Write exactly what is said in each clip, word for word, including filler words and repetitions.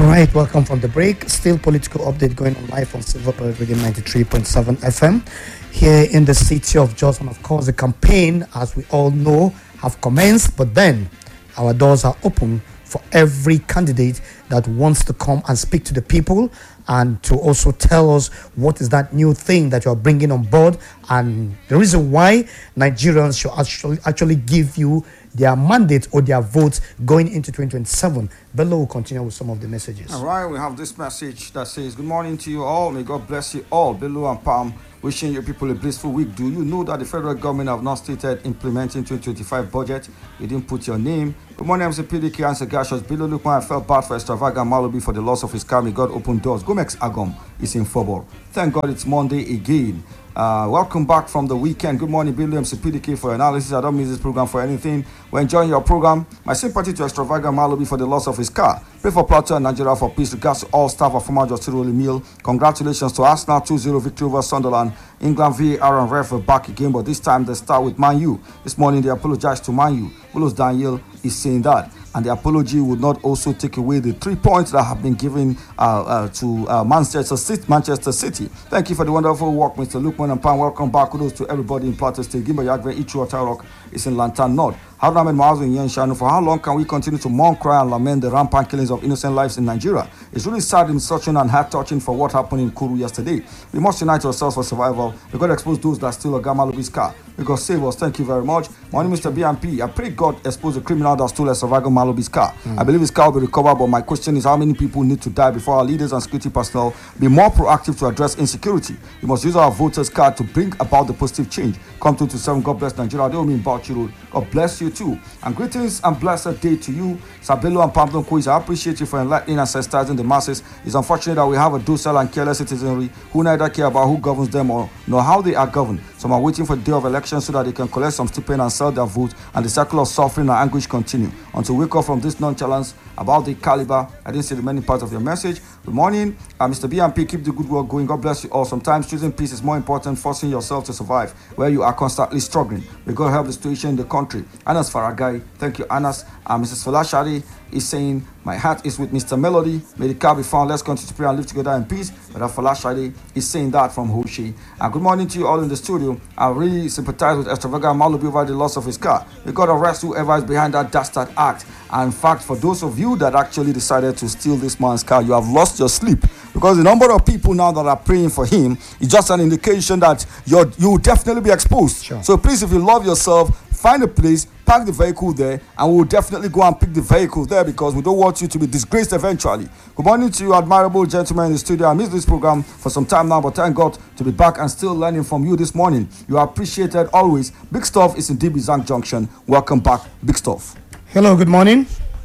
right, welcome from the break. Still political update going on live on Silver Bird Radio ninety-three point seven F M here in the city of Jos. And of course, the campaign, as we all know, have commenced. But then our doors are open for every candidate that wants to come and speak to the people and to also tell us what is that new thing that you are bringing on board and the reason why Nigerians should actually actually give you their mandate or their votes going into twenty twenty-seven. Bello will continue with some of the messages. All right, we have this message that says, good morning to you all. May God bless you all. Bello and Palm, wishing your people a blissful week. Do you know that the federal government have not stated implementing twenty twenty-five budget? You didn't put your name. Good morning, I'm P D K and Sagashos. Bello Lukman, I felt bad for Extravagant Malubi for the loss of his car. May God open doors. Gomex Agom is in football. Thank God it's Monday again. Uh, welcome back from the weekend. Good morning, Billy M C P D K for analysis. I don't miss this program for anything. We're enjoying your program. My sympathy to Extravagant Malubi for the loss of his car. Pray for Plateau and Nigeria for peace. Regards to all staff of former Justice Meal. Congratulations to Arsenal two zero victory over Sunderland. England V A R and ref are back again, but this time they start with Man U. This morning they apologized to Man U. Willis Daniel is saying that. And the apology would not also take away the three points that have been given uh, uh, to uh, Manchester City. Manchester City. Thank you for the wonderful work, Mister Lukman and Pan. Welcome back. Kudos to everybody in Plateau State. Gimba Yagve Ichu Rock is in Lantan North. How Ahmed Mahazu in Yenshanu, for how long can we continue to mourn, cry, and lament the rampant killings of innocent lives in Nigeria? It's really sad, instruction, and heart-touching for what happened in Kuru yesterday. We must unite ourselves for survival. We got to expose those that steal Ogama Lubi's car. We got to save us. Thank you very much. My name is Mister B M P. I pray God expose the criminal that stole a survivor Malubi's car. Mm. I believe his car will be recovered, but my question is how many people need to die before our leaders and security personnel be more proactive to address insecurity? We must use our voters' card to bring about the positive change. Come to twenty-seven. God bless Nigeria. They don't mean about you. God bless you too. And greetings and blessed day to you, Sabelo and Pamplon Quiz. I appreciate you for enlightening and sensitizing the masses. It's unfortunate that we have a docile and careless citizenry who neither care about who governs them or nor how they are governed. Some are waiting for the day of election so that they can collect some stipend and sell their vote, and the cycle of suffering and anguish continue. Until we wake up from this nonchalance about the caliber. I didn't see the many parts of your message. Good morning, uh, Mister B M P. Keep the good work going. God bless you all. Sometimes choosing peace is more important than forcing yourself to survive where you are constantly struggling. May God help the situation in the country. Anas Faragai, thank you, Anas. Uh, Missus Falashari is saying, my heart is with Mister Melody. May the car be found. Let's continue to pray and live together in peace. But Falashari is saying that from Hoshi. Uh, good morning to you all in the studio. I really sympathize with Extravagant Malubi over the loss of his car. May God arrest whoever is behind that dastard act. And in fact, for those of you that actually decided to steal this man's car, you have lost your sleep. Because the number of people now that are praying for him is just an indication that you're, you will definitely be exposed. Sure. So please, if you love yourself, find a place, park the vehicle there, and we'll definitely go and pick the vehicle there because we don't want you to be disgraced eventually. Good morning to you, admirable gentlemen in the studio. I missed this program for some time now, but thank God to be back and still learning from you this morning. You are appreciated always. Big Stuff is in D B Zank Junction. Welcome back, Big Stuff. Hello, good morning.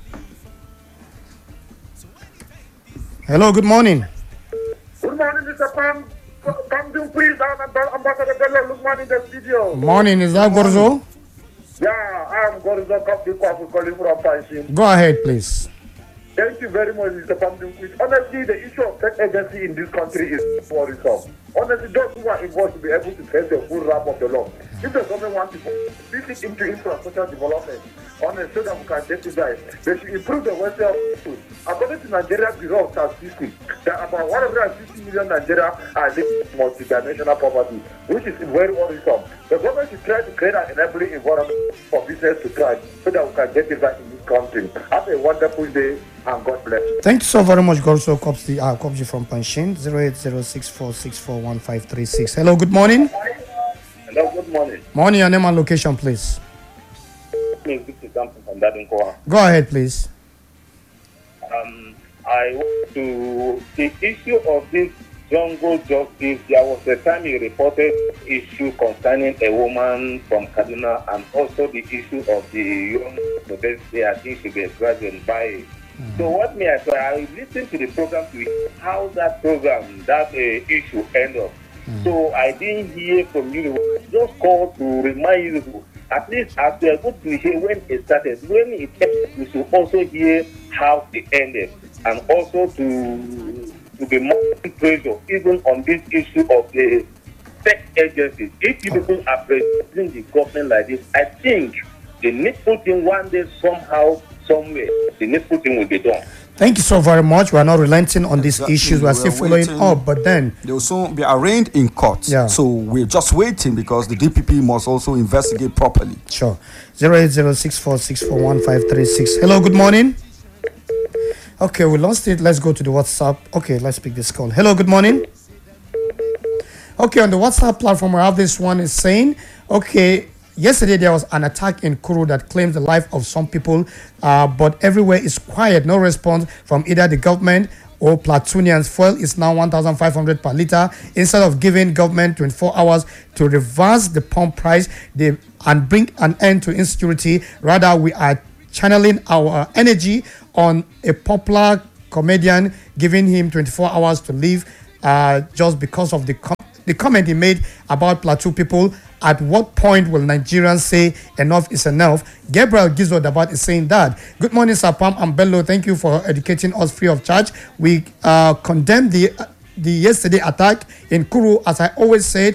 Hello, good morning. Good morning, Mister Pam. Come to please, Ambassador Bello Lukman in the studio. Morning, is that Gorzo? Yeah, I am Gorzo Kapi calling from Panshin. Go ahead, please. Thank you very much, Mister Pam. Honestly, the issue of tech agency in this country is worrisome. Honestly, those who are involved to be able to face the full wrap of the law. If the government wants to put it into infrastructure development, honestly, so that we can get it right, they should improve the welfare of people. According to Nigeria Bureau of Statistics, there are about one hundred fifty million Nigeria are living in multidimensional poverty, which is very worrisome. The government should try to create an enabling environment for business to thrive so that we can get it right in this country. Have a wonderful day and God bless. Thank you so very much, Gorso Kopsi, uh, Kopji from Panshin, zero eight zero six four six four one five three six. Hello, good morning. Hello, good morning. Morning, your name and location, please. Go ahead, please. Um, I want to the issue of this jungle justice. There was a time he reported issue concerning a woman from Kaduna, and also the issue of the young university. I think she was graduated by. Mm-hmm. So what may I say? I listened to the program to hear how that program, that uh, issue ended up. Mm-hmm. So I didn't hear from you. Just called to remind you. At least as we are going to hear when it started, when it ended, we should also hear how it ended, and also to to be more pressure even on this issue of the tech agencies. If you people are presenting the government like this, I think the needful thing one day somehow, somewhere, the needful thing will be done. Thank you so very much. We are not relenting on these Exactly. issues. We are We still are following waiting. up, but then They will soon be arraigned in court. Yeah. So we're just waiting because the D P P must also investigate properly. sure. Zero eight zero six four six four one five three six. Hello, good morning. Okay, we lost it. Let's go to the WhatsApp. Okay, let's pick this call. Hello, good morning. Okay, on the WhatsApp platform, we have this one is saying, okay, yesterday there was an attack in Kuru that claims the life of some people, uh, but everywhere is quiet. No response from either the government or platoonians. Fuel is now one thousand five hundred per litre. Instead of giving government twenty-four hours to reverse the pump price they, and bring an end to insecurity, rather we are channeling our energy on a popular comedian, giving him twenty-four hours to leave uh, just because of the com- the comment he made about Plateau people. At what point will Nigerians say enough is enough? Gabriel Gizo Dabat is saying that. Good morning, Sir Pam and Bello. Thank you for educating us free of charge. We uh, condemn the the yesterday attack in Kuru. As I always said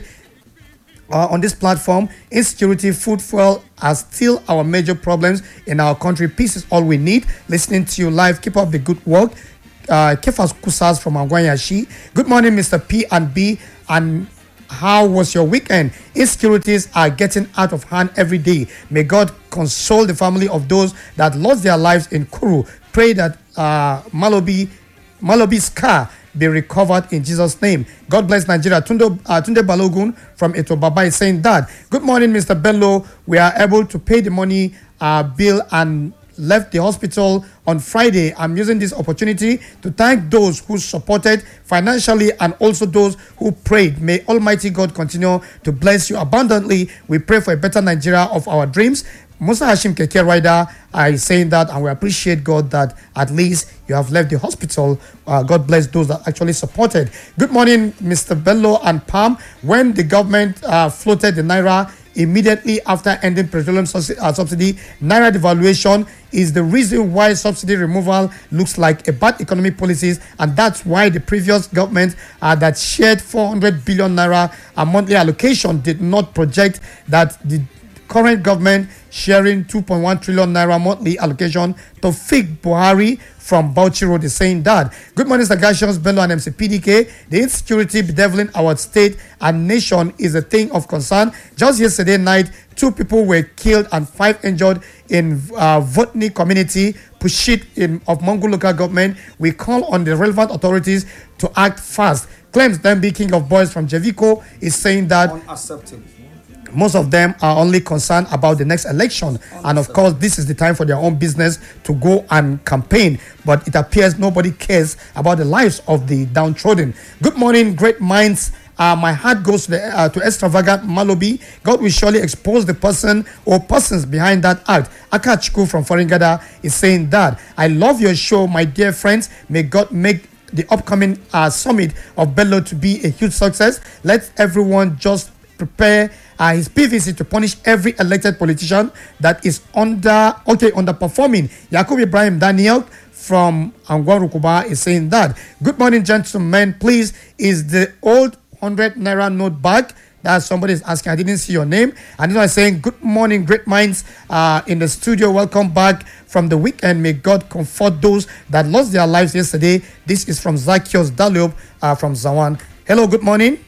uh, on this platform, insecurity, food, fuel are still our major problems in our country. Peace is all we need. Listening to you live. Keep up the good work. Uh, Kefas Kusas from Angwanyashi. Good morning, Mister P and B. And how was your weekend? Insecurities are getting out of hand every day. May God console the family of those that lost their lives in Kuru. Pray that uh, Malobi, Malobi's car be recovered in Jesus' name. God bless Nigeria. Tunde, uh, Tunde Balogun from Eto Baba is saying that. Good morning, Mister Bello. We are able to pay the money uh, bill and left the hospital on Friday. I'm using this opportunity to thank those who supported financially and also those who prayed. May Almighty God continue to bless you abundantly. We pray for a better Nigeria of our dreams. Musa Hashim Keke Rider is saying that, and we appreciate God that at least you have left the hospital. Uh, God bless those that actually supported. Good morning, Mister Bello and Pam. When the government uh, floated the Naira immediately after ending petroleum subsidy, uh, subsidy, Naira devaluation is the reason why subsidy removal looks like a bad economic policies, and that's why the previous government uh, that shared four hundred billion Naira a monthly allocation did not project that the current government sharing two point one trillion Naira monthly allocation to fake Buhari from Bauchi Road is saying that. Good morning, Sagations, Bello and M C P D K. The insecurity bedeviling our state and nation is a thing of concern. Just yesterday night, two people were killed and five injured in uh, Votni community, Pushit in of Mongo local government. We call on the relevant authorities to act fast. Claims Dembi, King of Boys from Jevico, is saying that Unacceptable. most of them are only concerned about the next election, and of course this is the time for their own business to go and campaign, but it appears nobody cares about the lives of the downtrodden. Good morning, great minds. Uh, my heart goes to, the, uh, to extravagant Malobi. God will surely expose the person or persons behind that act. Akachiku from Faringada is saying that. I love your show, my dear friends. May God make the upcoming uh, summit of Bello to be a huge success. Let everyone just prepare uh, his P V C to punish every elected politician that is under okay underperforming. Yakub Ibrahim Daniel from Angwa Rukuba is saying that. Good morning, gentlemen. Please, is the old hundred naira note back? That somebody is asking. I didn't see your name. And this one is saying, good morning, great minds uh, in the studio. Welcome back from the weekend. May God comfort those that lost their lives yesterday. This is from Zakios Daliob uh, from Zawan. Hello, good morning.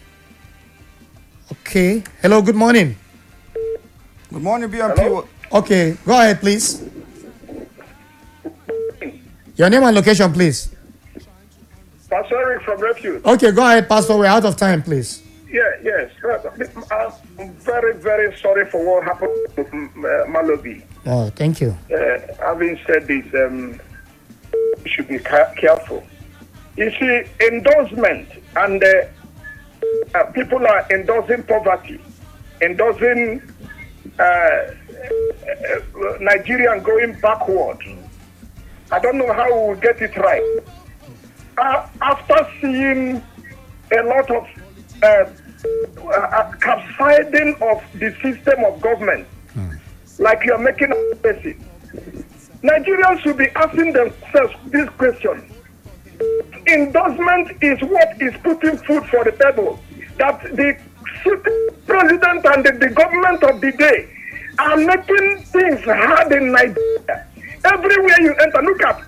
Okay. Hello, good morning. Good morning, B M P. Hello? Okay, go ahead, please. Your name and location, please. Pastor Eric from Refuge. Okay, go ahead, Pastor. We're out of time, please. Yeah, yes. Uh, I'm very, very sorry for what happened to uh, Malobi. Oh, thank you. Uh, having said this, um, we should be ca- careful. You see, endorsement and uh, uh, people are endorsing poverty, endorsing uh, uh, Nigeria going backward. I don't know how we will get it right. Uh, after seeing a lot of uh, uh, capsiding of the system of government, mm. like you're making a basis, Nigerians should be asking themselves this question. Endorsement is what is putting food for the table. That the president and the, the government of the day are making things hard in Nigeria. Everywhere you enter, look at, while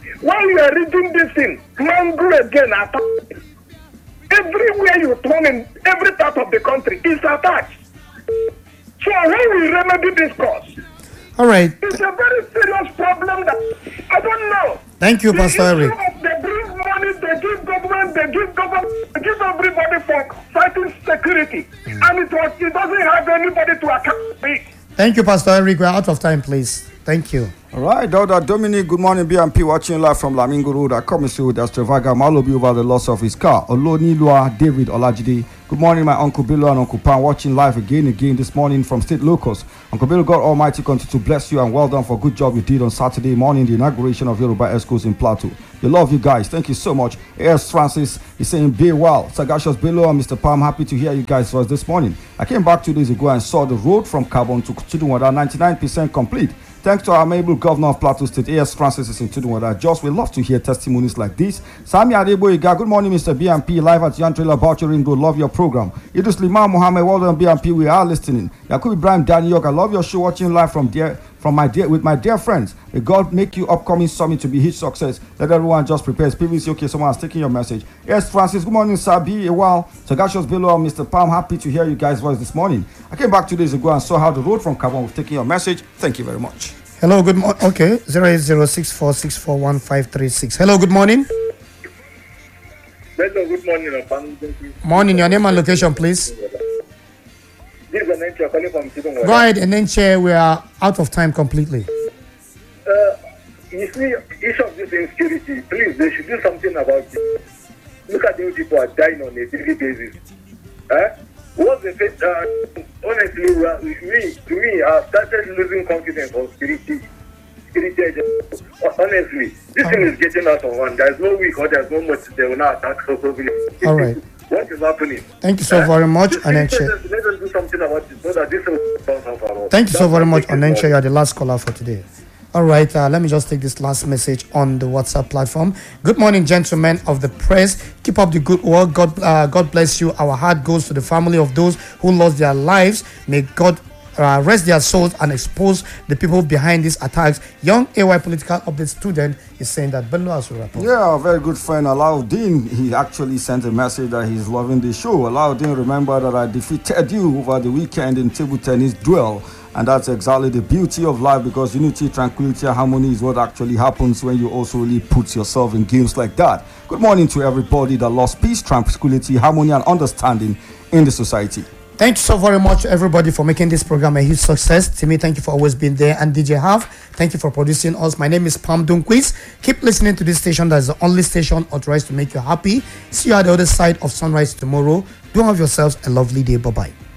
you are reading this thing, mango again attack. Everywhere you turn in every part of the country is attacked. So how we remedy this cause? All right. It's a very serious problem that I don't know. Thank you, The Pastor issue Eric. of they bring money, they give government, they give government, they give everybody for fighting security, mm. and it was it doesn't have anybody to account for it. Thank you, Pastor Eric. We're out of time, please. Thank you. All right, Doctor Dominic, good morning, B M P, watching live from Lamingo Road. I come to you with Stravaga Malobi over the loss of his car. Olonilua David Olajide. Good morning, my Uncle Billo and Uncle Pan, watching live again again this morning from State Locals. Uncle Billo, God Almighty continue to bless you and well done for good job you did on Saturday morning, the inauguration of Yoruba Escos in Plateau. We love you guys. Thank you so much. A S Francis is saying, be well. Sagacious Billo and Mister Palm, happy to hear you guys for us this morning. I came back two days ago and saw the road from Carbon to Chidunwada ninety-nine percent complete. Thanks to our amiable governor of Plateau State, A S Francis is in Chidunwada. Just we love to hear testimonies like this. Sami Adeboyega, good morning, Mister B M P, live at Yan Trailer Boucher Ring Road. Love your program. Idris Liman Mohammed, well done, B M P. We are listening. Yakub Ibrahim Daniel, I love your show. Watching live from dear, from my dear, with my dear friends. May God make you upcoming summit to be huge success. Let everyone just prepare. P V C, okay, someone has taken your message. Yes, Francis, good morning, sir. Be a while. Sagacious Billo and Mister Palm, happy to hear you guys' voice this morning. I came back two days ago and saw how the road from Carbon was taking your message. Thank you very much. Hello, good morning. Okay, zero eight zero six four six four one five three six. Hello, good morning. Hello, good morning. Morning, your name and location, please. This is Anenche calling from Chidunwada. Go ahead and then share. We are out of time completely. Uh, you see, issue of this insecurity, please, they should do something about it. Look at the way people are dying on a daily basis. Eh? What's the fact? Uh, honestly, we, are, we, to me, I started losing confidence on security. Security, honestly, this thing is getting out of hand. There's no week or there's no much they will not attack so probably. All right. What is happening? Thank you so uh, very much, Anenche. Let us do something about it so that this will. Thank you so very much, Anenche. You are the last caller for today. All right, uh, let me just take this last message on the WhatsApp platform. Good morning, gentlemen of the press. Keep up the good work. God, uh, God bless you. Our heart goes to the family of those who lost their lives. May God uh, rest their souls and expose the people behind these attacks. Young A Y Political Update student is saying that Bello has a report. Yeah, a very good friend, Alauddin. He actually sent a message that he's loving the show. Alauddin, remember that I defeated you over the weekend in table tennis duel. And that's exactly the beauty of life, because unity, tranquility, harmony is what actually happens when you also really put yourself in games like that. Good morning to everybody that lost peace, tranquility, harmony, and understanding in the society. Thank you so very much, everybody, for making this program a huge success. Timmy, thank you for always being there. And D J Half, thank you for producing us. My name is Pam Dunquiz. Keep listening to this station. That is the only station authorized to make you happy. See you at the other side of sunrise tomorrow. Do have yourselves a lovely day. Bye-bye.